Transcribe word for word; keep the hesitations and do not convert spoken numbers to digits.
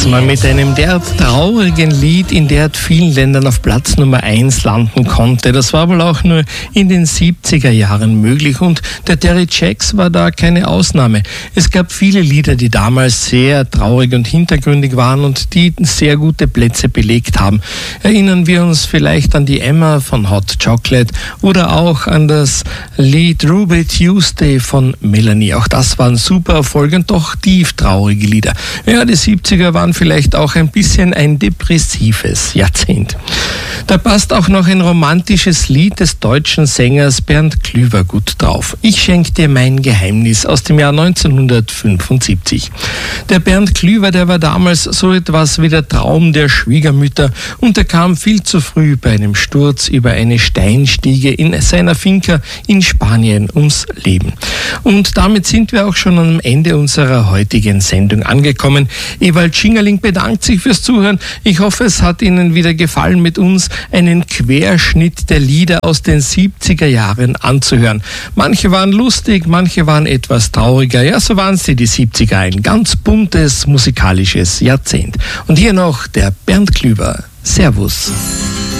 das mal mit einem derart traurigen Lied in derart vielen Ländern auf Platz Nummer eins landen konnte. Das war wohl auch nur in den siebziger Jahren möglich und der Terry Jacks war da keine Ausnahme. Es gab viele Lieder, die damals sehr traurig und hintergründig waren und die sehr gute Plätze belegt haben. Erinnern wir uns vielleicht an die Emma von Hot Chocolate oder auch an das Lied Ruby Tuesday von Melanie. Auch das waren super Erfolge und doch tief traurige Lieder. Ja, die siebziger waren vielleicht auch ein bisschen ein depressives Jahrzehnt. Da passt auch noch ein romantisches Lied des deutschen Sängers Bernd Klüver gut drauf. Ich schenk dir mein Geheimnis aus dem Jahr neunzehnhundertfünfundsiebzig. Der Bernd Klüver, der war damals so etwas wie der Traum der Schwiegermütter und er kam viel zu früh bei einem Sturz über eine Steinstiege in seiner Finca in Spanien ums Leben. Und damit sind wir auch schon am Ende unserer heutigen Sendung angekommen. Ewald Schingerling bedankt sich fürs Zuhören. Ich hoffe, es hat Ihnen wieder gefallen, mit uns einen Querschnitt der Lieder aus den siebziger Jahren anzuhören. Manche waren lustig, manche waren etwas trauriger. Ja, so waren sie, die siebziger, ein ganz buntes musikalisches Jahrzehnt. Und hier noch der Bernd Klüver. Servus.